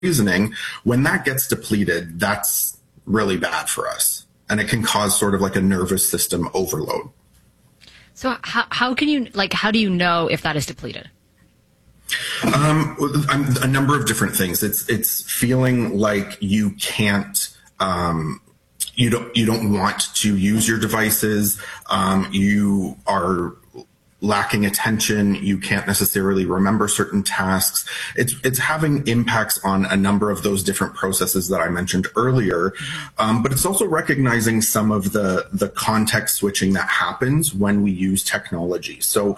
reasoning, when that gets depleted, that's really bad for us. And it can cause sort of like a nervous system overload. So how do you know if that is depleted? A number of different things. It's feeling like you can't, you don't want to use your devices. You are lacking attention. You can't necessarily remember certain tasks. It's having impacts on a number of those different processes that I mentioned earlier. But it's also recognizing some of the context switching that happens when we use technology. So,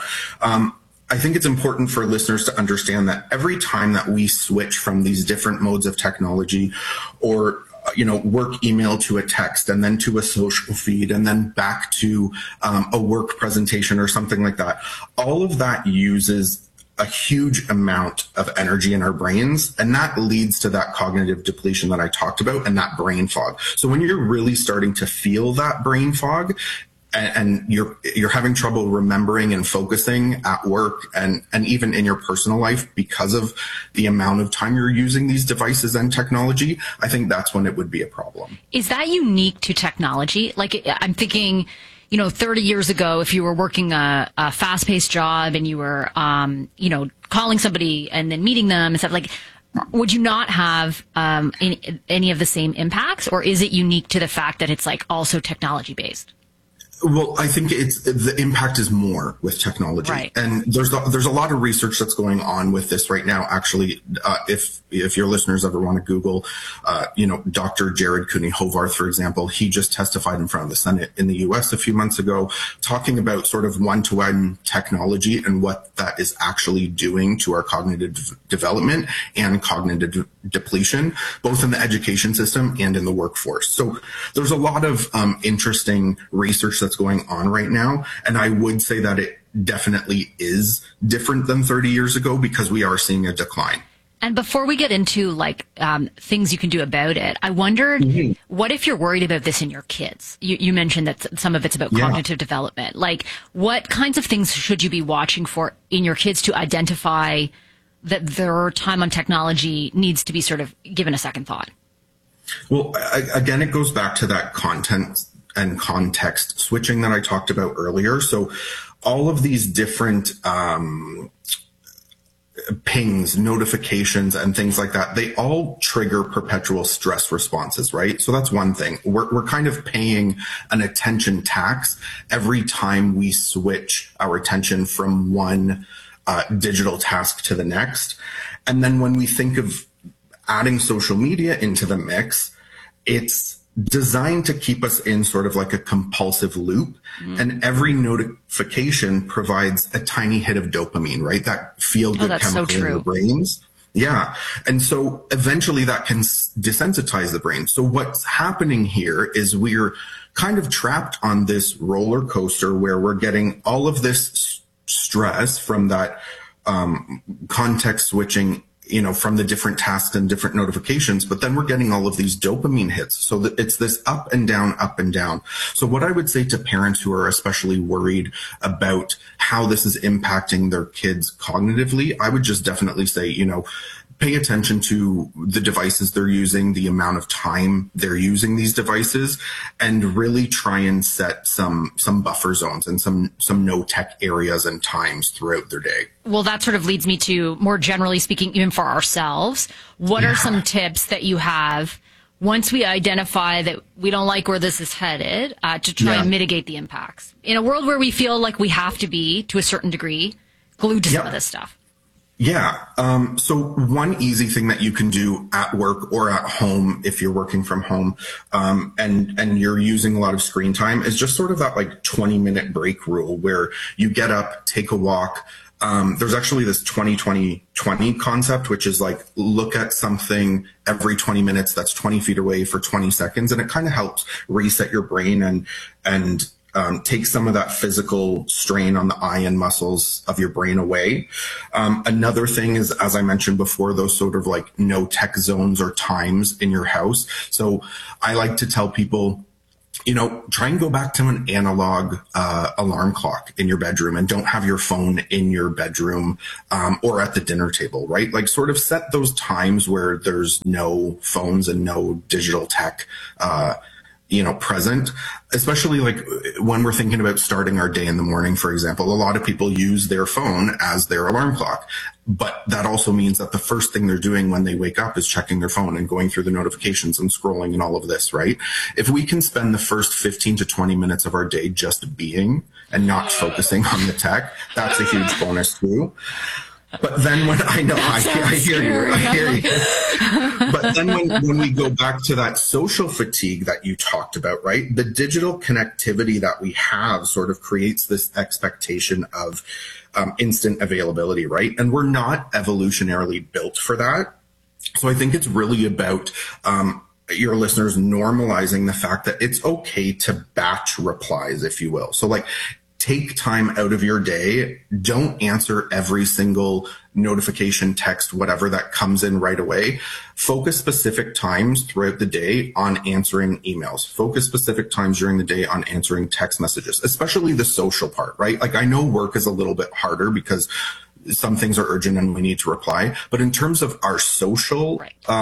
I think it's important for listeners to understand that every time that we switch from these different modes of technology, or work email to a text and then to a social feed and then back to a work presentation or something like that, all of that uses a huge amount of energy in our brains, and that leads to that cognitive depletion that I talked about and that brain fog. So when you're really starting to feel that brain fog, and you're having trouble remembering and focusing at work and even in your personal life because of the amount of time you're using these devices and technology, I think that's when it would be a problem. Is that unique to technology? Like, I'm thinking, 30 years ago, if you were working a fast-paced job and you were, calling somebody and then meeting them and stuff, like, would you not have any of the same impacts? Or is it unique to the fact that it's like also technology-based? Well, I think the impact is more with technology, right. And there's a lot of research that's going on with this right now. Actually, if your listeners ever want to Google, Dr. Jared Cooney Hovarth, for example, he just testified in front of the Senate in the U.S. a few months ago, talking about sort of one-to-one technology and what that is actually doing to our cognitive development and cognitive depletion, both in the education system and in the workforce. So there's a lot of interesting research that's going on right now. And I would say that it definitely is different than 30 years ago because we are seeing a decline. And before we get into things you can do about it, I wondered, what if you're worried about this in your kids? You mentioned that some of it's about cognitive development. Like, what kinds of things should you be watching for in your kids to identify that their time on technology needs to be sort of given a second thought? Well, again, it goes back to that content and context switching that I talked about earlier. So all of these different pings, notifications, and things like that, they all trigger perpetual stress responses, right? So that's one thing. We're kind of paying an attention tax every time we switch our attention from one digital task to the next. And then when we think of adding social media into the mix, it's designed to keep us in sort of like a compulsive loop. And every notification provides a tiny hit of dopamine, right? That feel-good chemical in our brains. Yeah. And so eventually that can desensitize the brain. So what's happening here is we're kind of trapped on this roller coaster where we're getting all of this stress from that context switching, from the different tasks and different notifications, but then we're getting all of these dopamine hits. So that it's this up and down, up and down. So what I would say to parents who are especially worried about how this is impacting their kids cognitively, I would just definitely say, pay attention to the devices they're using, the amount of time they're using these devices, and really try and set some buffer zones and some no tech areas and times throughout their day. Well, that sort of leads me to, more generally speaking, even for ourselves, what are some tips that you have once we identify that we don't like where this is headed, to try and mitigate the impacts in a world where we feel like we have to be, to a certain degree, glued to some of this stuff? Yeah. So one easy thing that you can do at work or at home, if you're working from home, and you're using a lot of screen time, is just sort of that 20-minute break rule where you get up, take a walk. There's actually this 20-20-20 concept, which is look at something every 20 minutes that's 20 feet away for 20 seconds. And it kind of helps reset your brain and take some of that physical strain on the eye and muscles of your brain away. Another thing is, as I mentioned before, those sort of no tech zones or times in your house. So I like to tell people, try and go back to an analog alarm clock in your bedroom, and don't have your phone in your bedroom or at the dinner table, right? Like, sort of set those times where there's no phones and no digital tech present, especially like when we're thinking about starting our day in the morning, for example. A lot of people use their phone as their alarm clock, but that also means that the first thing they're doing when they wake up is checking their phone and going through the notifications and scrolling and all of this, right? If we can spend the first 15 to 20 minutes of our day just being and not focusing on the tech, that's a huge bonus too. But then when I hear you. But then when we go back to that social fatigue that you talked about, right? The digital connectivity that we have sort of creates this expectation of instant availability, right? And we're not evolutionarily built for that. So I think it's really about your listeners normalizing the fact that it's okay to batch replies, if you will. So like, take time out of your day. Don't answer every single notification, text, whatever that comes in right away. Focus specific times throughout the day on answering emails. Focus specific times during the day on answering text messages, especially the social part, right? Like, I know work is a little bit harder because some things are urgent and we need to reply. But in terms of our social,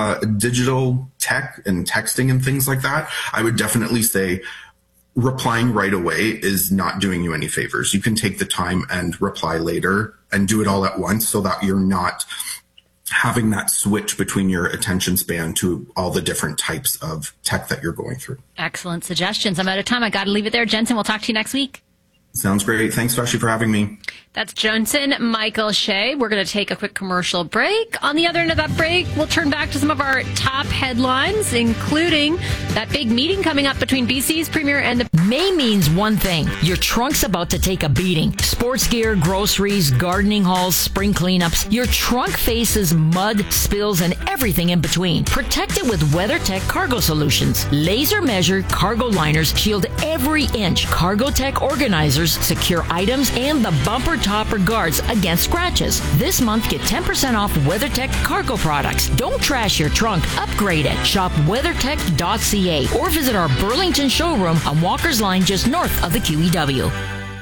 digital tech and texting and things like that, I would definitely say replying right away is not doing you any favors. You can take the time and reply later and do it all at once so that you're not having that switch between your attention span to all the different types of tech that you're going through. Excellent suggestions. I'm out of time. I got to leave it there. Jensen, we'll talk to you next week. Sounds great. Thanks, Vashi, for having me. That's Jensen Michael Shea. We're going to take a quick commercial break. On the other end of that break, we'll turn back to some of our top headlines, including that big meeting coming up between BC's Premier and the... May means one thing. Your trunk's about to take a beating. Sports gear, groceries, gardening hauls, spring cleanups. Your trunk faces mud, spills, and everything in between. Protect it with WeatherTech Cargo Solutions. Laser-measured cargo liners shield every inch. CargoTech organizers secure items and the bumper topper guards against scratches. This month, get 10% off WeatherTech cargo products. Don't trash your trunk. Upgrade it. Shop weathertech.ca or visit our Burlington showroom on Walker's Line just north of the QEW.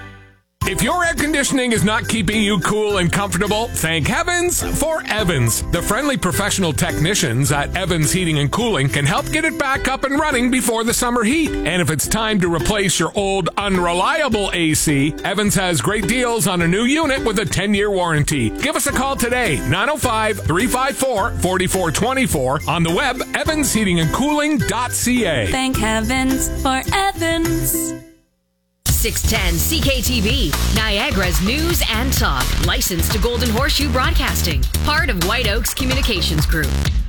If your air conditioning is not keeping you cool and comfortable, thank heavens for Evans. The friendly professional technicians at Evans Heating and Cooling can help get it back up and running before the summer heat. And if it's time to replace your old unreliable AC, Evans has great deals on a new unit with a 10-year warranty. Give us a call today, 905-354-4424, on the web, evansheatingandcooling.ca. Thank heavens for Evans. 610 CKTV, Niagara's news and talk. Licensed to Golden Horseshoe Broadcasting. Part of White Oaks Communications Group.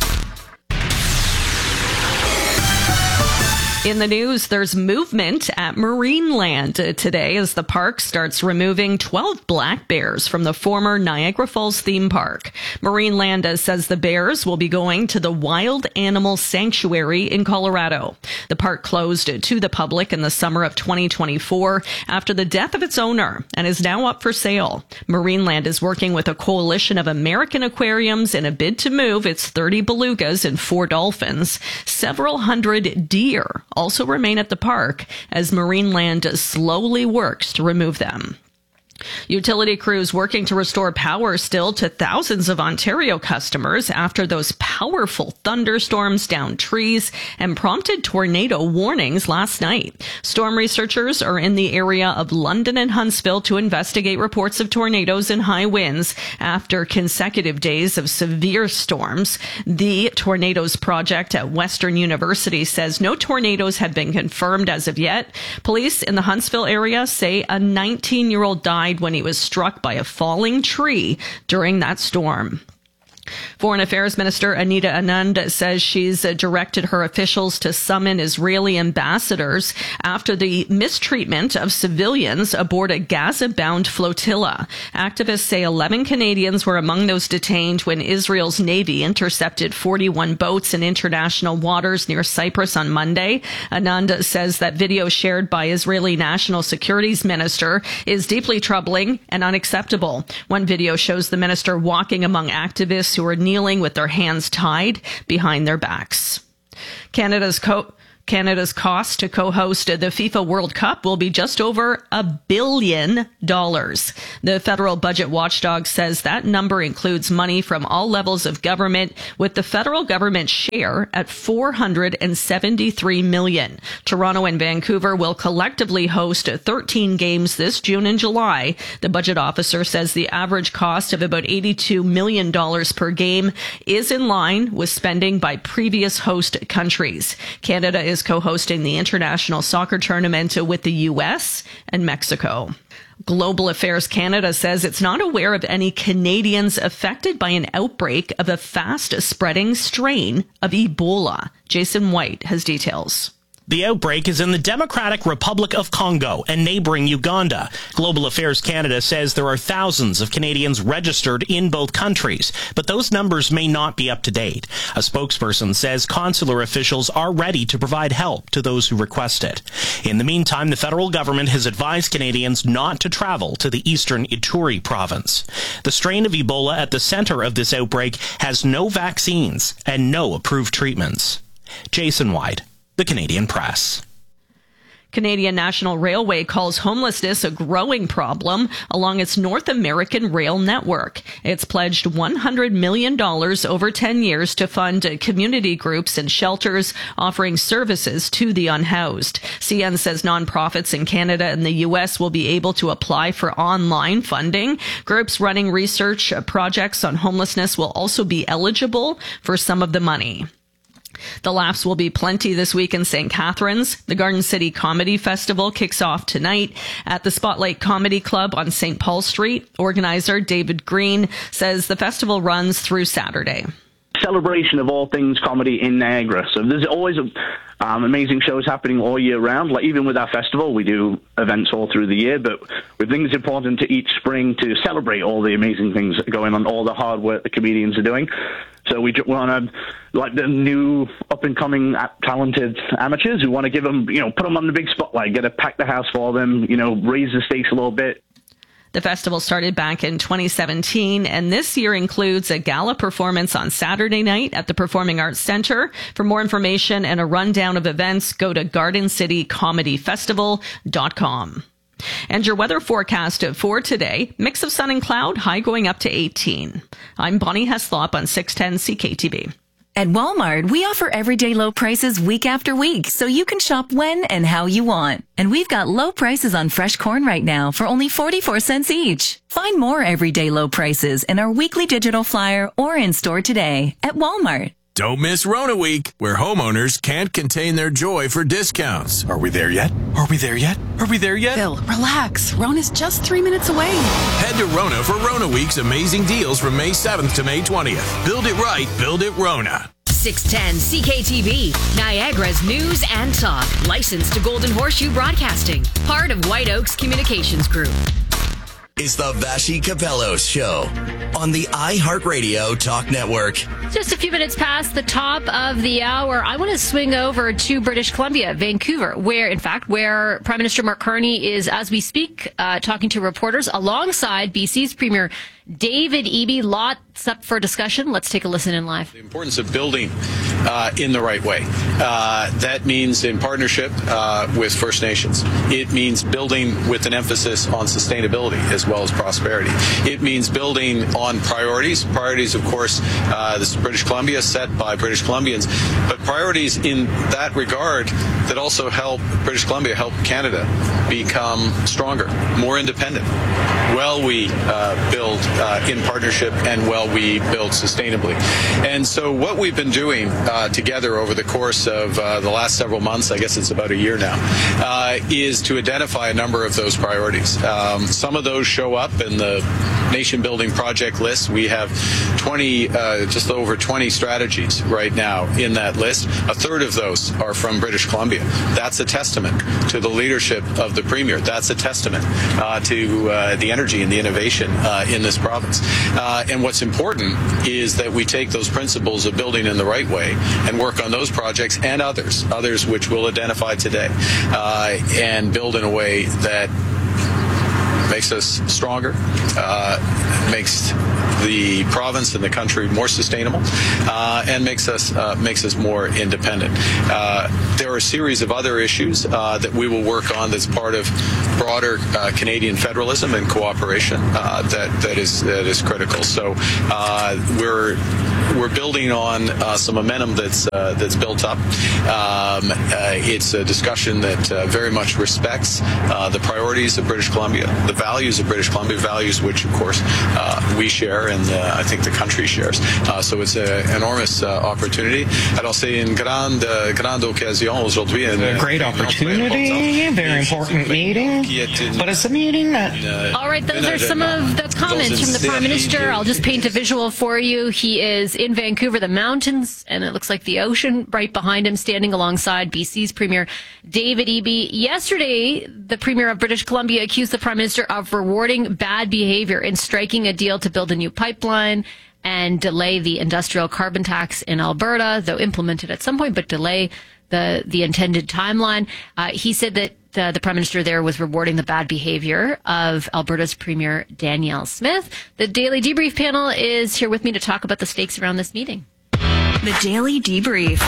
In the news, there's movement at Marineland today as the park starts removing 12 black bears from the former Niagara Falls theme park. Marineland says the bears will be going to the Wild Animal Sanctuary in Colorado. The park closed to the public in the summer of 2024 after the death of its owner and is now up for sale. Marineland is working with a coalition of American aquariums in a bid to move its 30 belugas and 4 dolphins. Several hundred deer also remain at the park as Marineland slowly works to remove them. Utility crews working to restore power still to thousands of Ontario customers after those powerful thunderstorms downed trees and prompted tornado warnings last night. Storm researchers are in the area of London and Huntsville to investigate reports of tornadoes and high winds after consecutive days of severe storms. The Tornadoes Project at Western University says no tornadoes have been confirmed as of yet. Police in the Huntsville area say a 19-year-old died when he was struck by a falling tree during that storm. Foreign Affairs Minister Anita Anand says she's directed her officials to summon Israeli ambassadors after the mistreatment of civilians aboard a Gaza-bound flotilla. Activists say 11 Canadians were among those detained when Israel's Navy intercepted 41 boats in international waters near Cyprus on Monday. Anand says that video shared by Israeli National Securities Minister is deeply troubling and unacceptable. One video shows the minister walking among activists who are kneeling with their hands tied behind their backs. Canada's Canada's cost to co-host the FIFA World Cup will be just over $1 billion. The federal budget watchdog says that number includes money from all levels of government, with the federal government share at $473 million. Toronto and Vancouver will collectively host 13 games this June and July. The budget officer says the average cost of about $82 million per game is in line with spending by previous host countries. Canada is co-hosting the International Soccer Tournament with the U.S. and Mexico. Global Affairs Canada says it's not aware of any Canadians affected by an outbreak of a fast-spreading strain of Ebola. Jason White has details. The outbreak is in the Democratic Republic of Congo and neighboring Uganda. Global Affairs Canada says there are thousands of Canadians registered in both countries, but those numbers may not be up to date. A spokesperson says consular officials are ready to provide help to those who request it. In the meantime, the federal government has advised Canadians not to travel to the eastern Ituri province. The strain of Ebola at the center of this outbreak has no vaccines and no approved treatments. Jason White, The Canadian Press. Canadian National Railway calls homelessness a growing problem along its North American rail network. It's pledged $100 million over 10 years to fund community groups and shelters offering services to the unhoused. CN says nonprofits in Canada and the U.S. will be able to apply for online funding. Groups running research projects on homelessness will also be eligible for some of the money. The laughs will be plenty this week in St. Catharines. The Garden City Comedy Festival kicks off tonight at the Spotlight Comedy Club on St. Paul Street. Organizer David Green says the festival runs through Saturday. Celebration of all things comedy in Niagara. So there's always amazing shows happening all year round. Like even with our festival, we do events all through the year, but we think it's important to each spring to celebrate all the amazing things that are going on, all the hard work the comedians are doing. So we want to, like the new up-and-coming talented amateurs, we want to give them, put them on the big spotlight, pack the house for them, raise the stakes a little bit. The festival started back in 2017, and this year includes a gala performance on Saturday night at the Performing Arts Centre. For more information and a rundown of events, go to GardenCityComedyFestival.com. And your weather forecast for today, mix of sun and cloud, high going up to 18. I'm Bonnie Heslop on 610 CKTV. At Walmart, we offer everyday low prices week after week, so you can shop when and how you want. And we've got low prices on fresh corn right now for only 44 cents each. Find more everyday low prices in our weekly digital flyer or in store today at Walmart. Don't miss Rona Week, where homeowners can't contain their joy for discounts. Are we there yet? Are we there yet? Are we there yet? Phil, relax. Rona's just 3 minutes away. Head to Rona for Rona Week's amazing deals from May 7th to May 20th. Build it right, build it Rona. 610 CKTV, Niagara's news and talk. Licensed to Golden Horseshoe Broadcasting. Part of White Oaks Communications Group. Is the Vashi Capellos Show on the iHeartRadio Talk Network. Just a few minutes past the top of the hour, I want to swing over to British Columbia, Vancouver, where Prime Minister Mark Carney is, as we speak, talking to reporters alongside BC's Premier David Eby. Lots up for discussion. Let's take a listen in live. The importance of building in the right way. That means in partnership with First Nations. It means building with an emphasis on sustainability as well as prosperity. It means building on priorities. Priorities, of course, this is British Columbia, set by British Columbians, but priorities in that regard that also help British Columbia, help Canada become stronger, more independent. Well, we build in partnership, and well, we build sustainably. And so what we've been doing together over the course of the last several months, I guess it's about a year now, is to identify a number of those priorities. Some of those show up in the nation building project list. We have just over 20 strategies right now in that list. A third of those are from British Columbia. That's a testament to the leadership of the Premier. That's a testament to the energy and the innovation in this province. And what's important is that we take those principles of building in the right way and work on those projects and others which we'll identify today, and build in a way that makes us stronger, makes the province and the country more sustainable, and makes us more independent. There are a series of other issues that we will work on that's part of broader Canadian federalism and cooperation that is critical. So we're building on some momentum that's built up. It's a discussion that very much respects the priorities of British Columbia, the values of British Columbia, values which, of course, we share and I think the country shares. So it's an enormous opportunity. Alors, c'est une grande occasion aujourd'hui. A great opportunity, very important meeting, but it's a meeting that... All right, those are some of the comments from the Prime Minister. I'll just paint a visual for you. He is in Vancouver, the mountains, and it looks like the ocean right behind him, standing alongside BC's Premier David Eby. Yesterday, the Premier of British Columbia accused the Prime Minister of rewarding bad behavior in striking a deal to build a new pipeline and delay the industrial carbon tax in Alberta, though implemented at some point, but delay the intended timeline. He said that the Prime Minister there was rewarding the bad behavior of Alberta's Premier Danielle Smith. The Daily Debrief panel is here with me to talk about the stakes around this meeting. The Daily Debrief.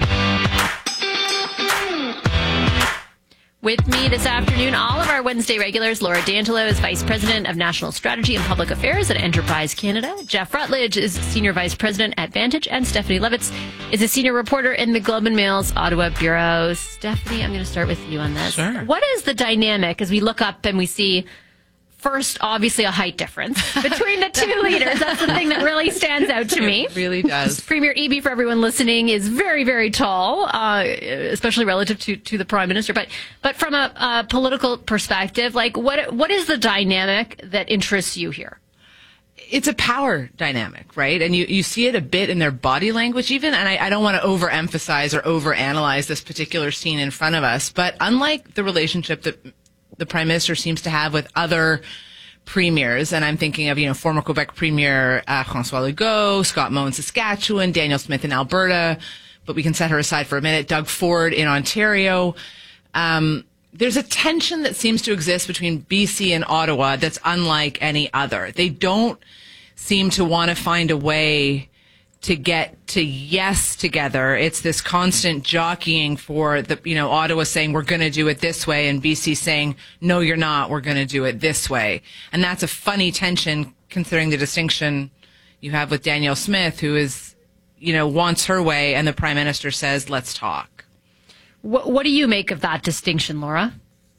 With me this afternoon, all of our Wednesday regulars. Laura D'Angelo is Vice President of National Strategy and Public Affairs at Enterprise Canada. Jeff Rutledge is Senior Vice President at Vantage. And Stephanie Levitz is a Senior Reporter in the Globe and Mail's Ottawa Bureau. Stephanie, I'm going to start with you on this. Sure. What is the dynamic as we look up and we see, first, obviously, a height difference between the two leaders? That's the thing that really stands out to me. It really does. Premier Eby, for everyone listening, is very, very tall, especially relative to the Prime Minister. But from a political perspective, like what is the dynamic that interests you here? It's a power dynamic, right? And you see it a bit in their body language even, and I don't want to overemphasize or overanalyze this particular scene in front of us, but unlike the relationship that the Prime Minister seems to have with other premiers, and I'm thinking of, former Quebec Premier François Legault, Scott Moe in Saskatchewan, Danielle Smith in Alberta, but we can set her aside for a minute, Doug Ford in Ontario. There's a tension that seems to exist between BC and Ottawa that's unlike any other. They don't seem to want to find a way to get to yes together. It's this constant jockeying for Ottawa saying we're going to do it this way and BC saying, no, you're not, we're going to do it this way. And that's a funny tension considering the distinction you have with Danielle Smith, who is, wants her way, and the Prime Minister says, let's talk. What do you make of that distinction, Laura?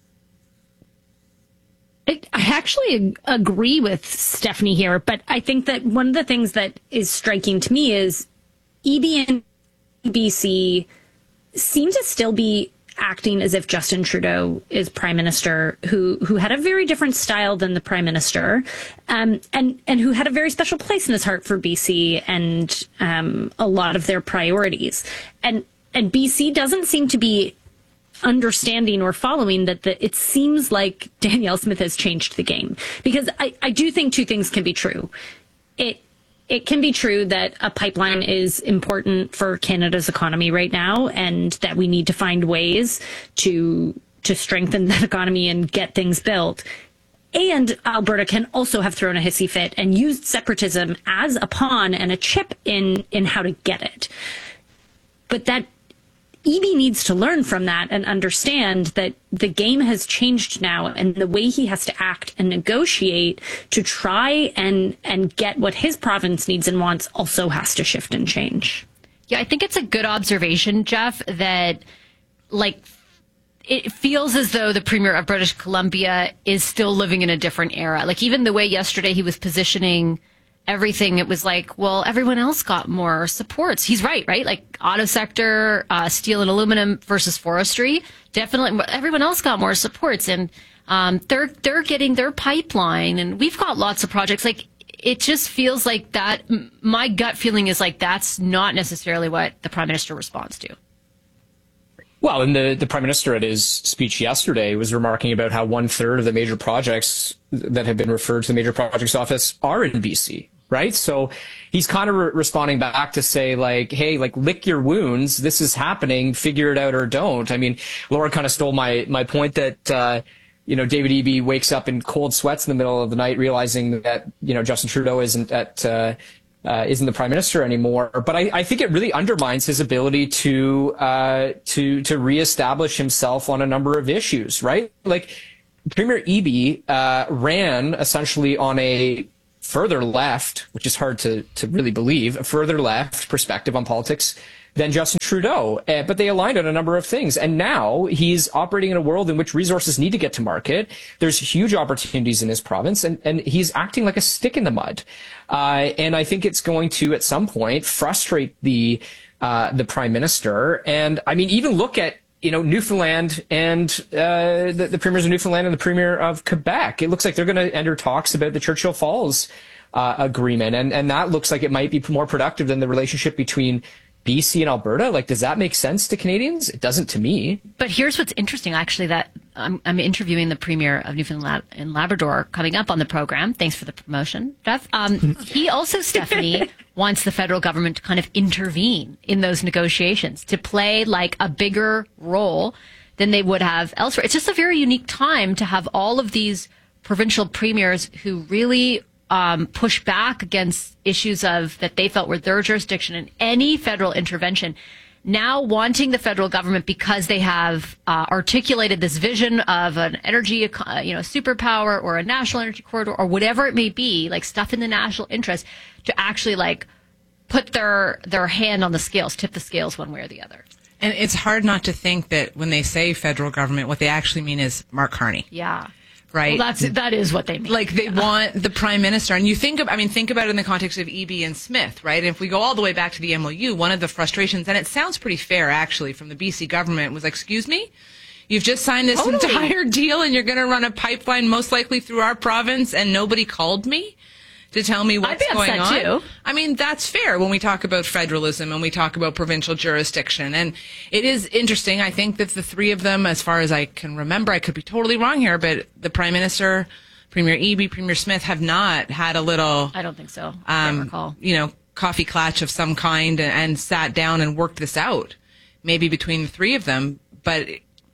I actually agree with Stephanie here, but I think that one of the things that is striking to me is Eby and BC seem to still be acting as if Justin Trudeau is Prime Minister, who had a very different style than the Prime Minister, and who had a very special place in his heart for BC and a lot of their priorities. And BC doesn't seem to be understanding or following that it seems like Danielle Smith has changed the game. Because I do think two things can be true. It can be true that a pipeline is important for Canada's economy right now, and that we need to find ways to strengthen that economy and get things built. And Alberta can also have thrown a hissy fit and used separatism as a pawn and a chip in how to get it. But that Eby needs to learn from that and understand that the game has changed now, and the way he has to act and negotiate to try and get what his province needs and wants also has to shift and change. Yeah, I think it's a good observation, Jeff, that it feels as though the Premier of British Columbia is still living in a different era. Like, even the way yesterday he was positioning everything, it was like, well, everyone else got more supports. He's right? Like auto sector, steel and aluminum versus forestry. Definitely, everyone else got more supports, and they're getting their pipeline, and we've got lots of projects. Like, it just feels like that. My gut feeling is like that's not necessarily what the Prime Minister responds to. Well, and the Prime Minister at his speech yesterday was remarking about how 1/3 of the major projects that have been referred to the Major Projects Office are in BC. Right. So he's kind of responding back to say, like, hey, like, lick your wounds. This is happening. Figure it out or don't. I mean, Laura kind of stole my point that, David Eby wakes up in cold sweats in the middle of the night, realizing that, Justin Trudeau isn't the prime minister anymore. But I think it really undermines his ability to reestablish himself on a number of issues, right? Like Premier Eby ran essentially on a further left, which is hard to really believe, a further left perspective on politics than Justin Trudeau. But they aligned on a number of things. And now he's operating in a world in which resources need to get to market. There's huge opportunities in his province, and he's acting like a stick in the mud. And I think it's going to, at some point, frustrate the prime minister. And I mean, even look at, Newfoundland and the premiers of Newfoundland and the premier of Quebec. It looks like they're going to enter talks about the Churchill Falls agreement. And that looks like it might be more productive than the relationship between BC and Alberta. Like, does that make sense to Canadians? It doesn't to me. But here's what's interesting, actually, that I'm interviewing the Premier of Newfoundland and Labrador coming up on the program. Thanks for the promotion, Jeff. He also, Stephanie, wants the federal government to kind of intervene in those negotiations, to play like a bigger role than they would have elsewhere. It's just a very unique time to have all of these provincial premiers who really push back against issues that they felt were their jurisdiction and any federal intervention, now wanting the federal government, because they have articulated this vision of an energy, superpower or a national energy corridor or whatever it may be, like stuff in the national interest, to actually like put their hand on the scales, tip the scales one way or the other. And it's hard not to think that when they say federal government, what they actually mean is Mark Carney. Yeah. Right. Well, that is what they mean. Like they want the prime minister, and you think of it in the context of Eby and Smith, right? And if we go all the way back to the MOU, one of the frustrations, and it sounds pretty fair actually, from the BC government was, excuse me, you've just signed this entire deal, and you're going to run a pipeline most likely through our province, and nobody called me to tell me what's going on. Too. I mean, that's fair when we talk about federalism and we talk about provincial jurisdiction. And it is interesting. I think that the three of them, as far as I can remember, I could be totally wrong here, but the Prime Minister, Premier Eby, Premier Smith have not had a little... I don't think so. I don't recall. Coffee clatch of some kind and sat down and worked this out, maybe between the three of them. But...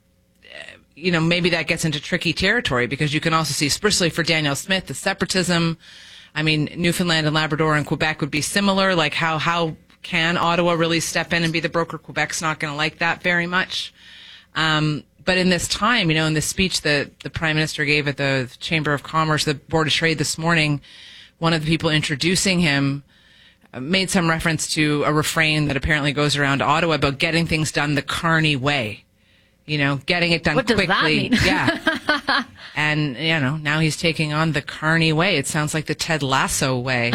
maybe that gets into tricky territory, because you can also see, especially for Danielle Smith, the separatism. I mean, Newfoundland and Labrador and Quebec would be similar. Like, how can Ottawa really step in and be the broker? Quebec's not going to like that very much. But in this time, in the speech that the Prime Minister gave at the Chamber of Commerce, the Board of Trade this morning, one of the people introducing him made some reference to a refrain that apparently goes around Ottawa about getting things done the Carney way. Getting it done quickly. What does that mean? Yeah. And, now he's taking on the Carney way. It sounds like the Ted Lasso way,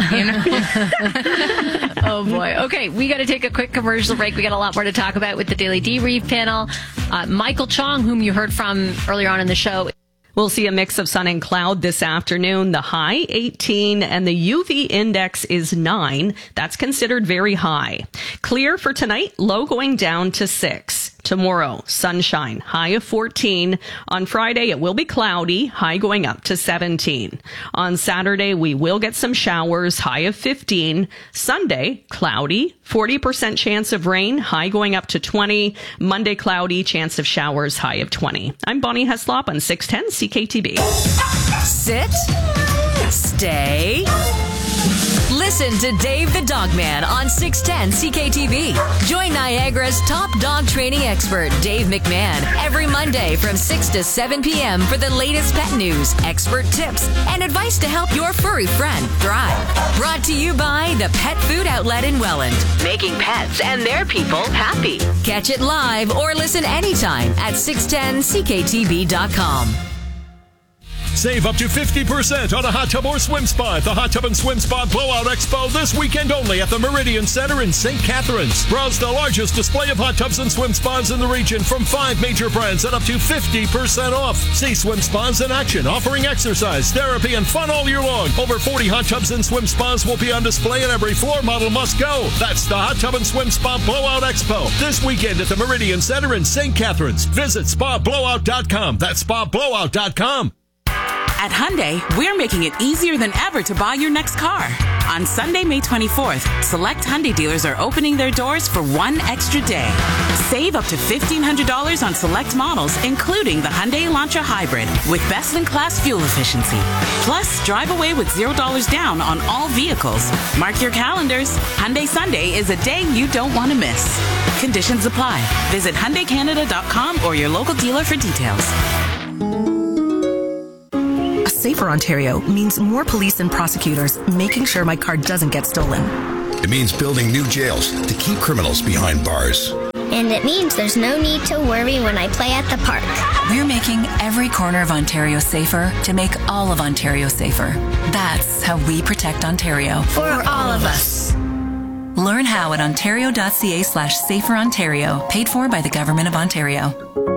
Oh, boy. Okay, we got to take a quick commercial break. We got a lot more to talk about with the Daily Debrief panel. Michael Chong, whom you heard from earlier on in the show. We'll see a mix of sun and cloud this afternoon. The high 18 and the UV index is 9. That's considered very high. Clear for tonight, low going down to 6. Tomorrow, sunshine, high of 14. On Friday, it will be cloudy, high going up to 17. On Saturday, we will get some showers, high of 15. Sunday, cloudy, 40% chance of rain, high going up to 20. Monday, cloudy, chance of showers, high of 20. I'm Bonnie Heslop on 610 CKTB. Sit. Stay. Listen to Dave the Dog Man on 610 CKTV. Join Niagara's top dog training expert, Dave McMahon, every Monday from 6 to 7 p.m. for the latest pet news, expert tips, and advice to help your furry friend thrive. Brought to you by the Pet Food Outlet in Welland, making pets and their people happy. Catch it live or listen anytime at 610CKTV.com. Save up to 50% on a hot tub or swim spa at the Hot Tub and Swim Spa Blowout Expo this weekend only at the Meridian Center in St. Catharines. Browse the largest display of hot tubs and swim spas in the region from 5 major brands at up to 50% off. See swim spas in action, offering exercise, therapy, and fun all year long. Over 40 hot tubs and swim spas will be on display, and every floor model must go. That's the Hot Tub and Swim Spa Blowout Expo this weekend at the Meridian Center in St. Catharines. Visit spablowout.com. That's spablowout.com. At Hyundai, we're making it easier than ever to buy your next car. On Sunday, May 24th, select Hyundai dealers are opening their doors for one extra day. Save up to $1,500 on select models, including the Hyundai Elantra Hybrid, with best-in-class fuel efficiency. Plus, drive away with $0 down on all vehicles. Mark your calendars. Hyundai Sunday is a day you don't want to miss. Conditions apply. Visit HyundaiCanada.com or your local dealer for details. A safer Ontario means more police and prosecutors making sure my car doesn't get stolen. It means building new jails to keep criminals behind bars. And it means there's no need to worry when I play at the park. We're making every corner of Ontario safer to make all of Ontario safer. That's how we protect Ontario. For all of us. Learn how at ontario.ca/saferontario, paid for by the Government of Ontario.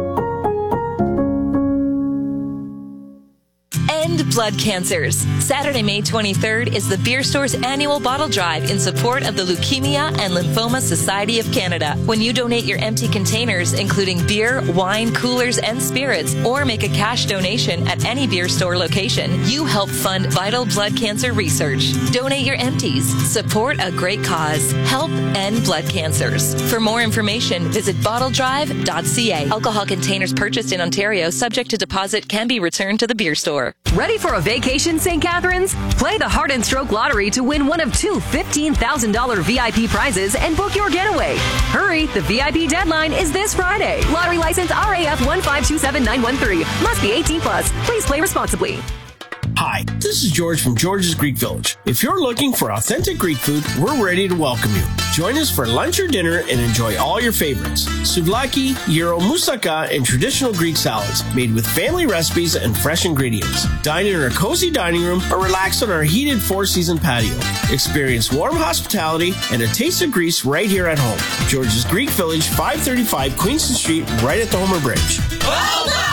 End blood cancers. Saturday, May 23rd is the Beer Store's annual bottle drive in support of the Leukemia and Lymphoma Society of Canada. When you donate your empty containers, including beer, wine, coolers, and spirits, or make a cash donation at any Beer Store location, you help fund vital blood cancer research. Donate your empties. Support a great cause. Help end blood cancers. For more information, visit bottledrive.ca. Alcohol containers purchased in Ontario, subject to deposit, can be returned to the Beer Store. Ready for a vacation, St. Catharines? Play the Heart and Stroke Lottery to win one of two $15,000 VIP prizes and book your getaway. Hurry, the VIP deadline is this Friday. Lottery license RAF 1527913. Must be 18 plus. Please play responsibly. Hi, this is George from George's Greek Village. If you're looking for authentic Greek food, we're ready to welcome you. Join us for lunch or dinner and enjoy all your favorites. Souvlaki, gyro, moussaka, and traditional Greek salads made with family recipes and fresh ingredients. Dine in our cozy dining room or relax on our heated four-season patio. Experience warm hospitality and a taste of Greece right here at home. George's Greek Village, 535 Queenston Street, right at the Homer Bridge. Well done!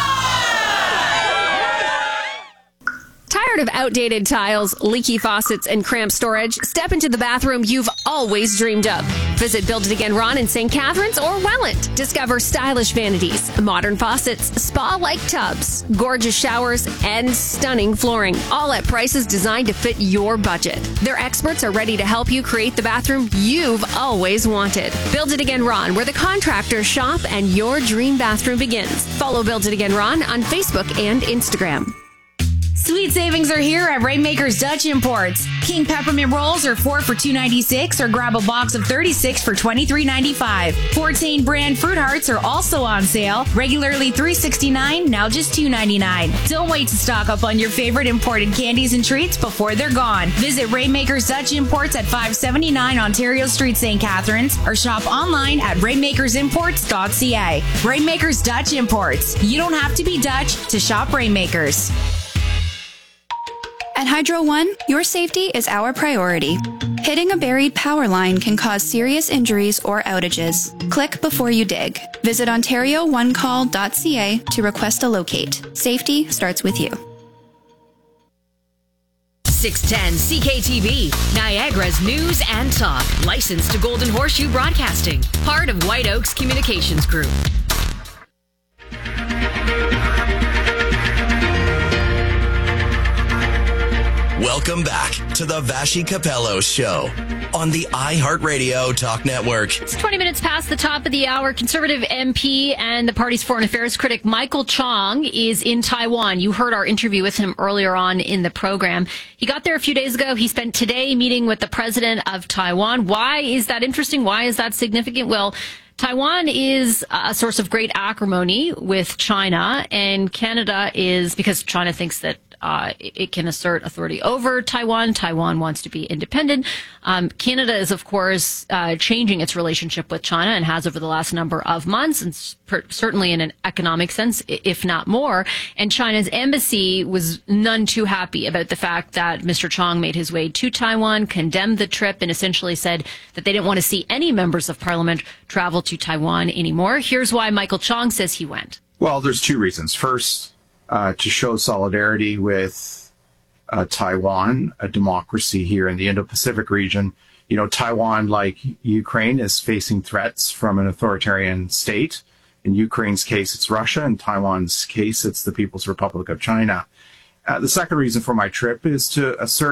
Tired of outdated tiles, leaky faucets, and cramped storage? Step into the bathroom you've always dreamed of. Visit Build It Again Ron in St. Catharines or Welland. Discover stylish vanities, modern faucets, spa-like tubs, gorgeous showers, and stunning flooring, all at prices designed to fit your budget. Their experts are ready to help you create the bathroom you've always wanted. Build It Again Ron, where the contractors shop and your dream bathroom begins. Follow Build It Again Ron on Facebook and Instagram. Sweet savings are here at Rainmaker's Dutch Imports. King peppermint rolls are 4 for $2.96 or grab a box of 36 for $23.95. Fortain brand fruit hearts are also on sale. Regularly $3.69, now just $2.99. Don't wait to stock up on your favorite imported candies and treats before they're gone. Visit Rainmaker's Dutch Imports at 579 Ontario Street, St. Catharines, or shop online at rainmakersimports.ca. Rainmaker's Dutch Imports. You don't have to be Dutch to shop Rainmakers. At Hydro One, your safety is our priority. Hitting a buried power line can cause serious injuries or outages. Click before you dig. Visit OntarioOneCall.ca to request a locate. Safety starts with you. 610 CKTV, Niagara's news and talk. Licensed to Golden Horseshoe Broadcasting. Part of White Oaks Communications Group. Welcome back to the Vashi Capello Show on the iHeartRadio Talk Network. It's 20 minutes past the top of the hour. Conservative MP and the party's foreign affairs critic Michael Chong is in Taiwan. You heard our interview with him earlier on in the program. He got there a few days ago. He spent today meeting with the president of Taiwan. Why is that interesting? Why is that significant? Well, Taiwan is a source of great acrimony with China, and Canada is, because China thinks that it can assert authority over Taiwan. Taiwan wants to be independent. Canada is, of course, changing its relationship with China and has over the last number of months, and certainly in an economic sense, if not more. And China's embassy was none too happy about the fact that Mr. Chong made his way to Taiwan, condemned the trip, and essentially said that they didn't want to see any members of parliament travel to Taiwan anymore. Here's why Michael Chong says he went. Well, there's two reasons. First, to show solidarity with Taiwan, a democracy here in the Indo-Pacific region. You know, Taiwan, like Ukraine, is facing threats from an authoritarian state. In Ukraine's case, it's Russia. In Taiwan's case, it's the People's Republic of China. The second reason for my trip is to assert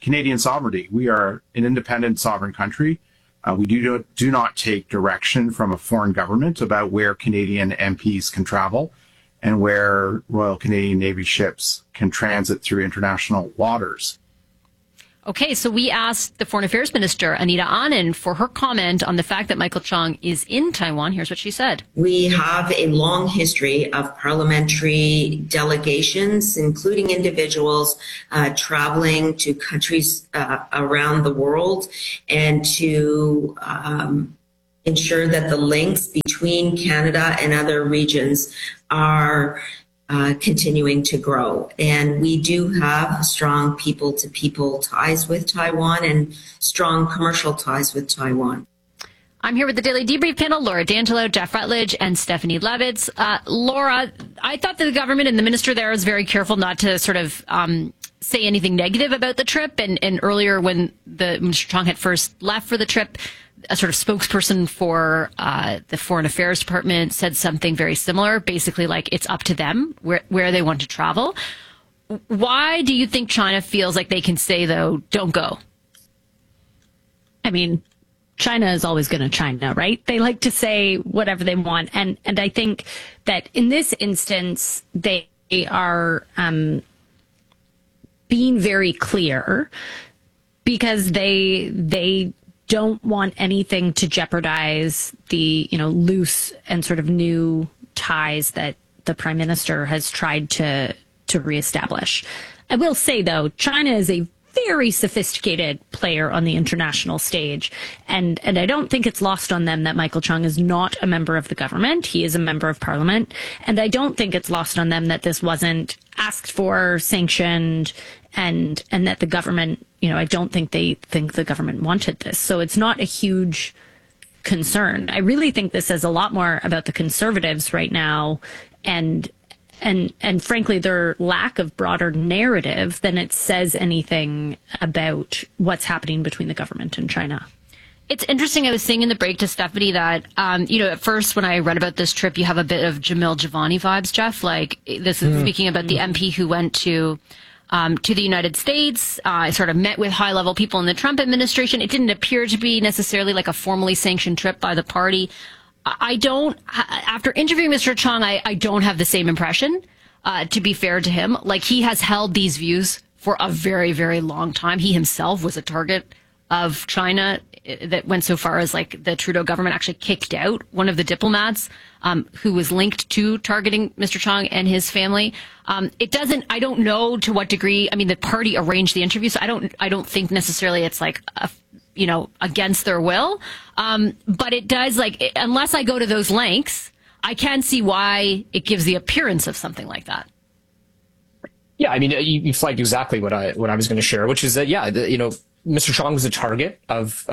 Canadian sovereignty. We are an independent sovereign country. We do not take direction from a foreign government about where Canadian MPs can travel and where Royal Canadian Navy ships can transit through international waters. Okay, so we asked the Foreign Affairs Minister, Anita Anand, for her comment on the fact that Michael Chong is in Taiwan. Here's what she said. We have a long history of parliamentary delegations, including individuals traveling to countries around the world and to ensure that the links between Canada and other regions are continuing to grow. And we do have strong people-to-people ties with Taiwan and strong commercial ties with Taiwan. I'm here with the Daily Debrief panel, Laura D'Angelo, Jeff Rutledge, and Stephanie Levitz. Laura, I thought that the government and the minister there was very careful not to sort of say anything negative about the trip. And earlier when Mr. Chong had first left for the trip, a sort of spokesperson for the Foreign Affairs Department said something very similar, basically like it's up to them where they want to travel. Why do you think China feels like they can say, though, don't go? I mean, China is always going to China, right? They like to say whatever they want. And I think that in this instance, they are being very clear because they don't want anything to jeopardize the, loose and sort of new ties that the prime minister has tried to reestablish. I will say, though, China is a very sophisticated player on the international stage. And I don't think it's lost on them that Michael Chong is not a member of the government. He is a member of parliament. And I don't think it's lost on them that this wasn't asked for, sanctioned, and that the government, I don't think they think the government wanted this. So it's not a huge concern. I really think this says a lot more about the Conservatives right now and frankly, their lack of broader narrative than it says anything about what's happening between the government and China. It's interesting. I was saying in the break to Stephanie that, at first when I read about this trip, you have a bit of Jamil Javani vibes, Jeff. Like this is speaking about the MP who went to the United States, sort of met with high-level people in the Trump administration. It didn't appear to be necessarily like a formally sanctioned trip by the party. After interviewing Mr. Chong, I don't have the same impression, to be fair to him. Like, he has held these views for a very, very long time. He himself was a target of China that went so far as, like, the Trudeau government actually kicked out one of the diplomats who was linked to targeting Mr. Chong and his family. I don't know to what degree, the party arranged the interview, so I don't think necessarily it's like against their will. But it does, unless I go to those lengths, I can see why it gives the appearance of something like that. Yeah, you flagged exactly what I was going to share, which is that, Mr. Chong was a target of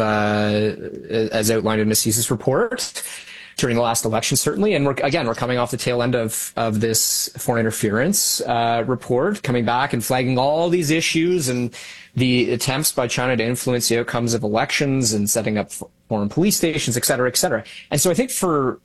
as outlined in Ms. Cease's report during the last election, certainly. And we're coming off the tail end of this foreign interference report, coming back and flagging all these issues and the attempts by China to influence the outcomes of elections and setting up foreign police stations, et cetera, et cetera. And so I think for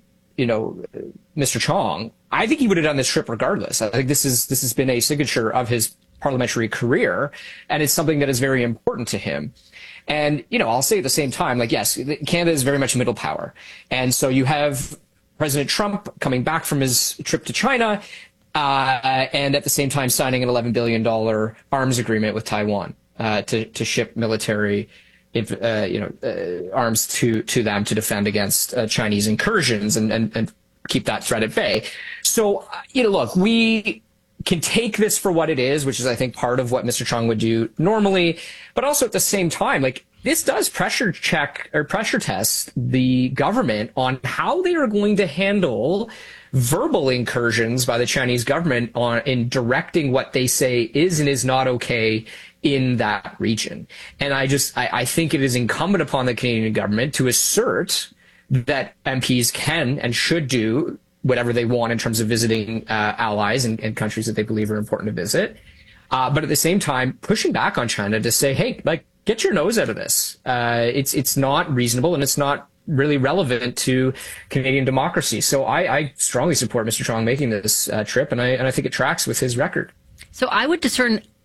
Mr. Chong, I think he would have done this trip regardless. I think this has been a signature of his parliamentary career, and it's something that is very important to him. And, I'll say at the same time, yes, Canada is very much a middle power. And so you have President Trump coming back from his trip to China, and at the same time signing an $11 billion arms agreement with Taiwan, to ship military, arms to them to defend against Chinese incursions and keep that threat at bay. So, look, we can take this for what it is, which is, I think, part of what Mr. Chong would do normally, but also at the same time, this does pressure test the government on how they are going to handle verbal incursions by the Chinese government in directing what they say is and is not okay in that region. And I think it is incumbent upon the Canadian government to assert that MPs can and should do whatever they want in terms of visiting allies and countries that they believe are important to visit. But at the same time, pushing back on China to say, hey, get your nose out of this. It's not reasonable and it's not really relevant to Canadian democracy. So I strongly support Mr. Chong making this trip, and I think it tracks with his record. So I would discern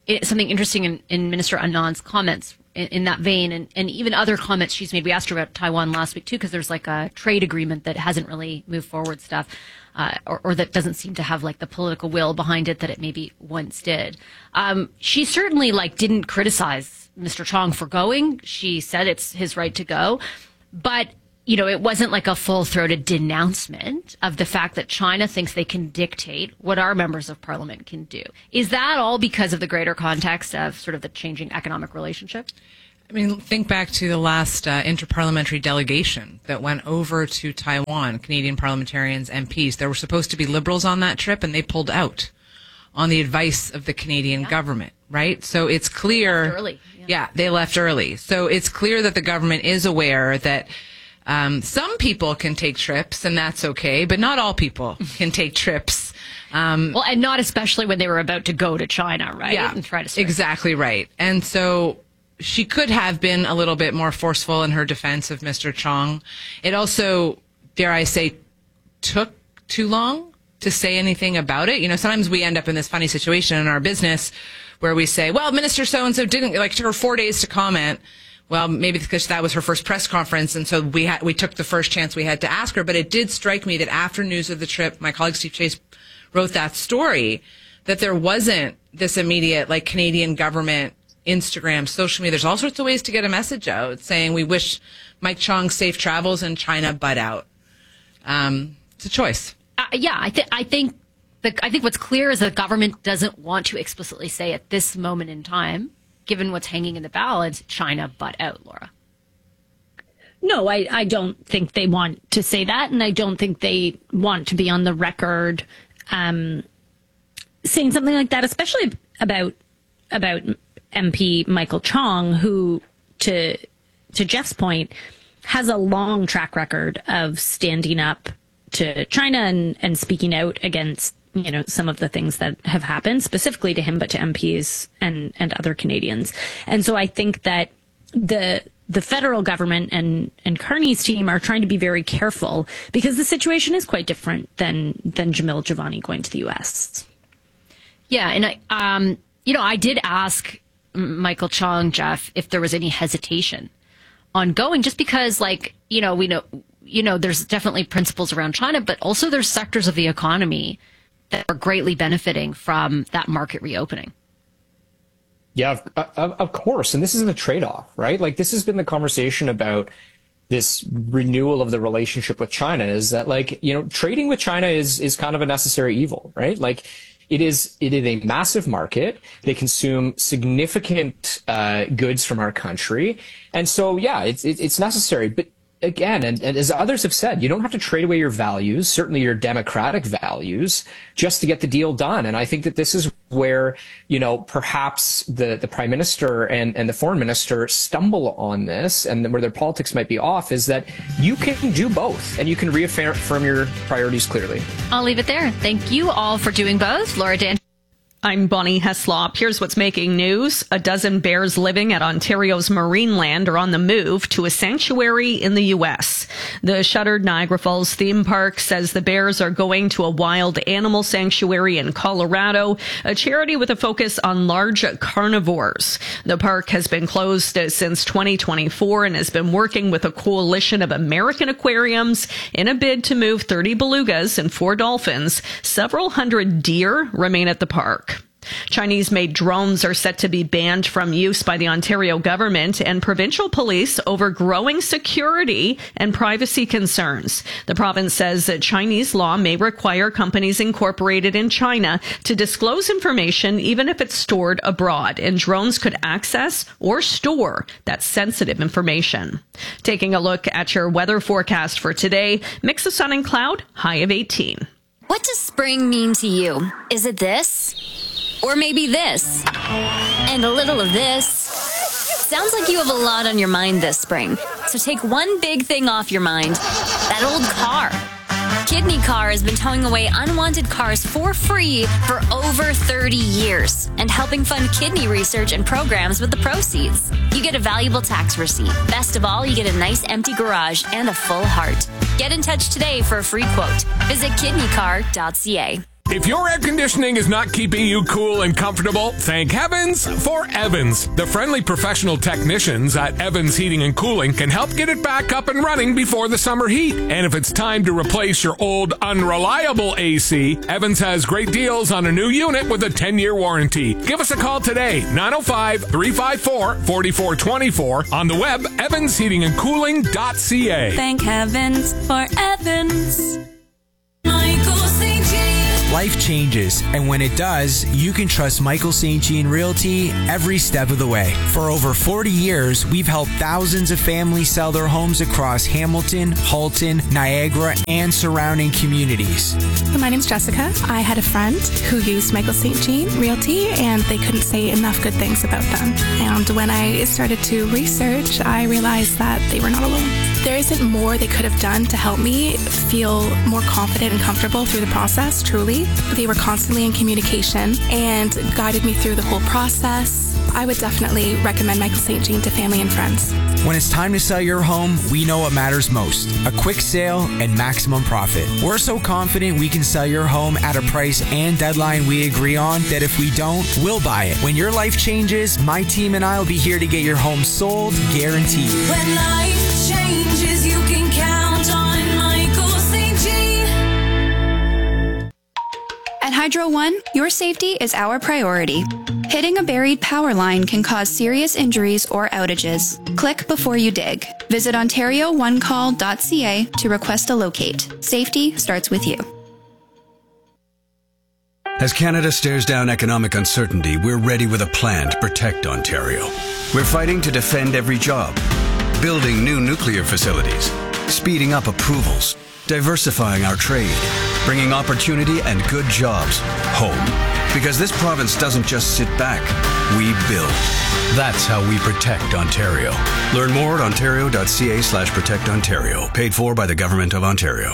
something interesting in Minister Annan's comments in that vein, and even other comments she's made. We asked her about Taiwan last week too, because there's like a trade agreement that hasn't really moved forward stuff, or that doesn't seem to have like the political will behind it that it maybe once did. She certainly didn't criticize Mr. Chong for going. She said it's his right to go, but it wasn't like a full-throated denouncement of the fact that China thinks they can dictate what our members of parliament can do. Is that all because of the greater context of sort of the changing economic relationship? I mean, think back to the last interparliamentary delegation that went over to Taiwan, Canadian parliamentarians, MPs. There were supposed to be Liberals on that trip, and they pulled out on the advice of the Canadian government, right? So it's clear. They left early. Yeah, they left early. So it's clear that the government is aware that some people can take trips, and that's okay, but not all people can take trips. Well, and not especially when they were about to go to China, right? Yeah, and try to exactly right. And so she could have been a little bit more forceful in her defense of Mr. Chong. It also, dare I say, took too long to say anything about it. Sometimes we end up in this funny situation in our business where we say, well, Minister so-and-so didn't, took her 4 days to comment. Well, maybe because that was her first press conference, and so we took the first chance we had to ask her. But it did strike me that after news of the trip, my colleague Steve Chase wrote that story, that there wasn't this immediate, Canadian government, Instagram, social media. There's all sorts of ways to get a message out saying we wish Mike Chong safe travels in China, but out. It's a choice. I think what's clear is the government doesn't want to explicitly say at this moment in time, given what's hanging in the balance, China butt out, Laura. No, I don't think they want to say that, and I don't think they want to be on the record saying something like that, especially about MP Michael Chong, who, to Jeff's point, has a long track record of standing up to China and speaking out against some of the things that have happened, specifically to him, but to MPs and other Canadians. And so I think that the federal government and Carney's team are trying to be very careful, because the situation is quite different than Jamil Jivani going to the U.S. Yeah, and I did ask Michael Chong, Jeff, if there was any hesitation on going, just because, we know there's definitely principles around China, but also there's sectors of the economy that are greatly benefiting from that market reopening. Yeah, of course. And this is the trade-off, right? This has been the conversation about this renewal of the relationship with China, is that trading with China is kind of a necessary evil, right? It is a massive market. They consume significant goods from our country. And so, yeah, it's necessary. But again, and as others have said, you don't have to trade away your values, certainly your democratic values, just to get the deal done. And I think that this is where, perhaps the Prime Minister and the Foreign Minister stumble on this, and where their politics might be off, is that you can do both, and you can reaffirm your priorities clearly. I'll leave it there. Thank you all for doing both. Laura Dan. I'm Bonnie Heslop. Here's what's making news. A dozen bears living at Ontario's Marineland are on the move to a sanctuary in the U.S. The shuttered Niagara Falls theme park says the bears are going to a wild animal sanctuary in Colorado, a charity with a focus on large carnivores. The park has been closed since 2024 and has been working with a coalition of American aquariums in a bid to move 30 belugas and 4 dolphins. Several hundred deer remain at the park. Chinese-made drones are set to be banned from use by the Ontario government and provincial police over growing security and privacy concerns. The province says that Chinese law may require companies incorporated in China to disclose information even if it's stored abroad, and drones could access or store that sensitive information. Taking a look at your weather forecast for today, mix of sun and cloud, high of 18. What does spring mean to you? Is it this? Or maybe this, and a little of this. Sounds like you have a lot on your mind this spring. So take one big thing off your mind, that old car. Kidney Car has been towing away unwanted cars for free for over 30 years and helping fund kidney research and programs with the proceeds. You get a valuable tax receipt. Best of all, you get a nice empty garage and a full heart. Get in touch today for a free quote. Visit kidneycar.ca. If your air conditioning is not keeping you cool and comfortable, thank heavens for Evans. The friendly professional technicians at Evans Heating and Cooling can help get it back up and running before the summer heat. And if it's time to replace your old unreliable AC, Evans has great deals on a new unit with a 10-year warranty. Give us a call today, 905-354-4424. On the web, evansheatingandcooling.ca. Thank heavens for Evans. Michael St. Jean. Life changes, and when it does, you can trust Michael St. Jean Realty every step of the way. For over 40 years, we've helped thousands of families sell their homes across Hamilton, Halton, Niagara, and surrounding communities. My name's Jessica. I had a friend who used Michael St. Jean Realty, and they couldn't say enough good things about them. And when I started to research, I realized that they were not alone. There isn't more they could have done to help me feel more confident and comfortable through the process, truly. They were constantly in communication and guided me through the whole process. I would definitely recommend Michael St. Jean to family and friends. When it's time to sell your home, we know what matters most: a quick sale and maximum profit. We're so confident we can sell your home at a price and deadline we agree on that if we don't, we'll buy it. When your life changes, my team and I will be here to get your home sold, guaranteed. When life changes, you can count on Michael St. Jean. At Hydro One, your safety is our priority. Hitting a buried power line can cause serious injuries or outages. Click before you dig. Visit OntarioOneCall.ca to request a locate. Safety starts with you. As Canada stares down economic uncertainty, we're ready with a plan to protect Ontario. We're fighting to defend every job, building new nuclear facilities, speeding up approvals, diversifying our trade, bringing opportunity and good jobs home. Because this province doesn't just sit back, we build. That's how we protect Ontario. Learn more at ontario.ca/protectontario. Paid for by the Government of Ontario.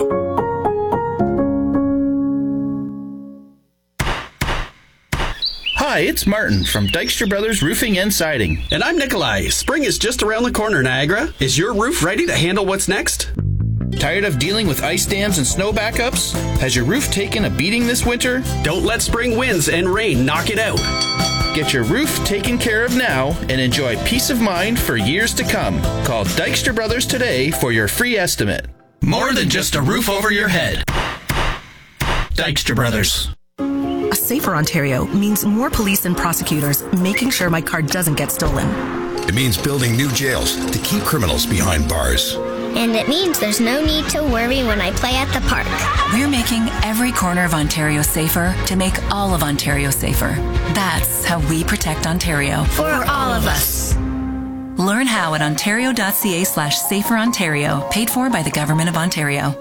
Hi, it's Martin from Dykstra Brothers Roofing and Siding. And I'm Nikolai. Spring is just around the corner, Niagara. Is your roof ready to handle what's next? Tired of dealing with ice dams and snow backups? Has your roof taken a beating this winter? Don't let spring winds and rain knock it out. Get your roof taken care of now and enjoy peace of mind for years to come. Call Dykstra Brothers today for your free estimate. More than just a roof over your head. Dykstra Brothers. A safer Ontario means more police and prosecutors making sure my car doesn't get stolen. It means building new jails to keep criminals behind bars. And it means there's no need to worry when I play at the park. We're making every corner of Ontario safer to make all of Ontario safer. That's how we protect Ontario. For all of us. Learn how at ontario.ca/saferontario, paid for by the Government of Ontario.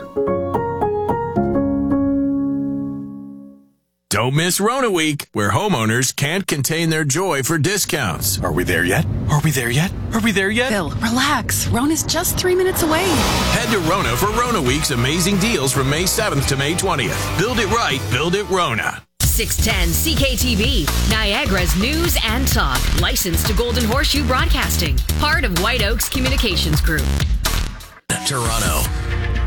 Don't miss Rona Week, where homeowners can't contain their joy for discounts. Are we there yet? Are we there yet? Are we there yet? Bill, relax. Rona's just 3 minutes away. Head to Rona for Rona Week's amazing deals from May 7th to May 20th. Build it right, build it Rona. 610 CKTV, Niagara's news and talk. Licensed to Golden Horseshoe Broadcasting. Part of White Oaks Communications Group. Toronto,